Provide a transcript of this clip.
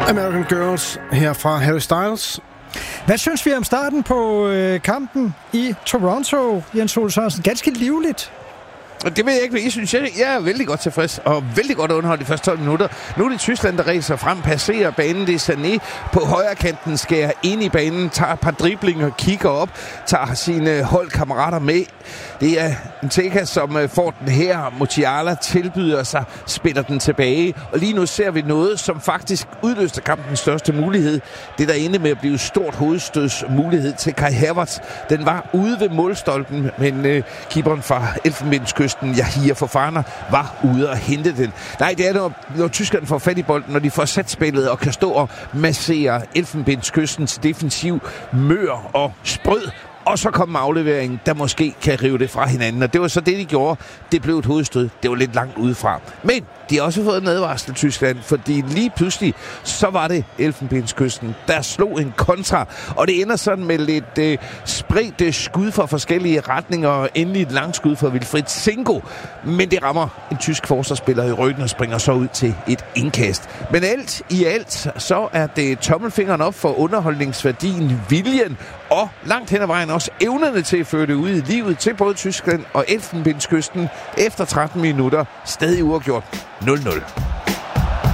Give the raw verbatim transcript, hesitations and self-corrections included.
American Girls her fra Harry Styles. Hvad synes vi om starten på øh, kampen i Toronto, Jens Ole Sørensen? Ganske livligt. Det ved jeg ikke, hvad I synes. Jeg, jeg er vældig godt tilfreds og vældig godt underholdt de første tolv minutter. Nu er det Tyskland, der ræser frem, passerer banen. Det er Sané på højre kanten, skærer ind i banen, tager et par driblinger, kigger op, tager sine holdkammerater med. Det er en Teka, som får den her. Musiala tilbyder sig, spiller den tilbage. Og lige nu ser vi noget, som faktisk udløste kampens største mulighed. Det der endte med at blive stort hovedstøds mulighed til Kai Havertz. Den var ude ved målstolpen, men øh, keeperen fra Elfenbenskysten, Yahia Fofana, var ude og hente den. Nej, det er når, når tyskerne får fat i bolden, når de får sat spillet og kan stå og massere Elfenbenskystens defensiv mør og sprød. Og så kom afleveringen, der måske kan rive det fra hinanden. Og det var så det, de gjorde. Det blev et hovedstød. Det var lidt langt udefra. Men de har også fået en advarsel, Tyskland, fordi lige pludselig, så var det Elfenbenskysten, der slog en kontra. Og det ender sådan med lidt øh, spredt skud fra forskellige retninger, og endelig et langt skud fra Wilfried Singo. Men det rammer en tysk forsvarsspiller i ryggen og springer så ud til et indkast. Men alt i alt, så er det tommelfingeren op for underholdningsværdien, viljen og langt hen ad vejen også evnerne til at føre det ud i livet til både Tyskland og Elfenbenskysten efter tretten minutter. Stadig uafgjort nul nul.